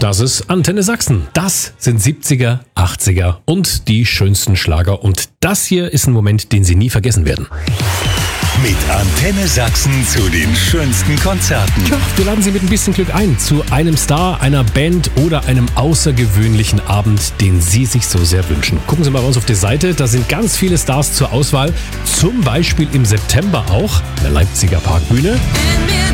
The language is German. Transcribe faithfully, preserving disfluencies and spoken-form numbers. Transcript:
Das ist Antenne Sachsen. Das sind siebziger, achtziger und die schönsten Schlager. Und das hier ist ein Moment, den Sie nie vergessen werden. Mit Antenne Sachsen zu den schönsten Konzerten. Tja, wir laden Sie mit ein bisschen Glück ein zu einem Star, einer Band oder einem außergewöhnlichen Abend, den Sie sich so sehr wünschen. Gucken Sie mal bei uns auf die Seite, da sind ganz viele Stars zur Auswahl. Zum Beispiel im September auch in der Leipziger Parkbühne.